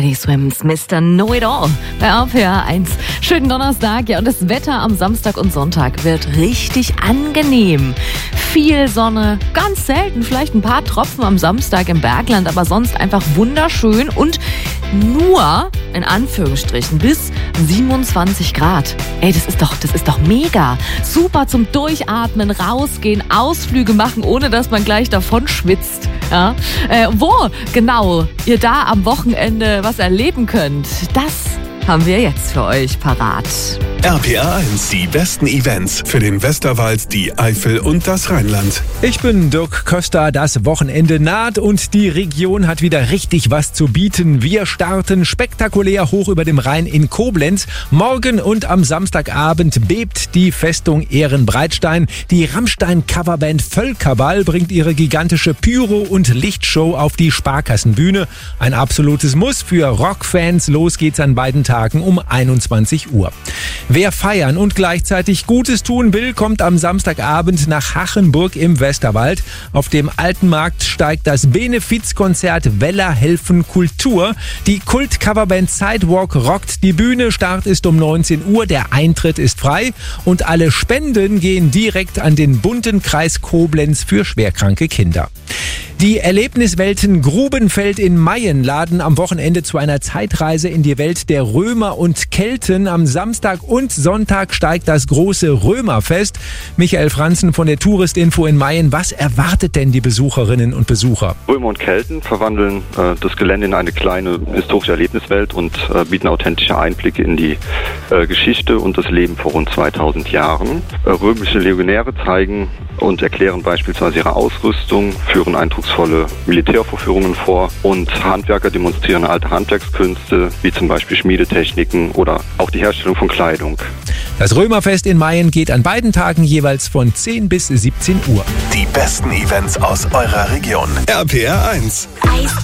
Teddy Swims, Mr. Know-It-All bei RPR 1. Schönen Donnerstag, ja, und das Wetter am Samstag und Sonntag wird richtig angenehm. Viel Sonne, ganz selten, vielleicht ein paar Tropfen am Samstag im Bergland, aber sonst einfach wunderschön und nur, in Anführungsstrichen, bis 27 Grad. Ey, das ist doch mega. Super zum Durchatmen, rausgehen, Ausflüge machen, ohne dass man gleich davon schwitzt. Ja? Wo genau ihr da am Wochenende was erleben könnt, das haben wir jetzt für euch parat. RPR 1, die besten Events für den Westerwald, die Eifel und das Rheinland. Ich bin Dirk Köster, das Wochenende naht und die Region hat wieder richtig was zu bieten. Wir starten spektakulär hoch über dem Rhein in Koblenz. Morgen und am Samstagabend bebt die Festung Ehrenbreitstein. Die Rammstein-Coverband Völkerball bringt ihre gigantische Pyro- und Lichtshow auf die Sparkassenbühne. Ein absolutes Muss für Rockfans. Los geht's an beiden Tagen um 21 Uhr. Wer feiern und gleichzeitig Gutes tun will, kommt am Samstagabend nach Hachenburg im Westerwald. Auf dem Alten Markt steigt das Benefizkonzert Weller helfen Kultur. Die Kult-Coverband Sidewalk rockt die Bühne. Start ist um 19 Uhr, der Eintritt ist frei und alle Spenden gehen direkt an den bunten Kreis Koblenz für schwerkranke Kinder. Die Erlebniswelten Grubenfeld in Mayen laden am Wochenende zu einer Zeitreise in die Welt der Römer und Kelten. Am Samstag und Sonntag steigt das große Römerfest. Michael Franzen von der Touristinfo in Mayen. Was erwartet denn die Besucherinnen und Besucher? Römer und Kelten verwandeln das Gelände in eine kleine historische Erlebniswelt und bieten authentische Einblicke in die Geschichte und das Leben vor rund 2000 Jahren. Römische Legionäre zeigen und erklären beispielsweise ihre Ausrüstung, führen eindrucksvolle Militärvorführungen vor und Handwerker demonstrieren alte Handwerkskünste, wie zum Beispiel Schmiedetechniken oder auch die Herstellung von Kleidung. Das Römerfest in Mayen geht an beiden Tagen jeweils von 10 bis 17 Uhr. Die besten Events aus eurer Region. RPR 1.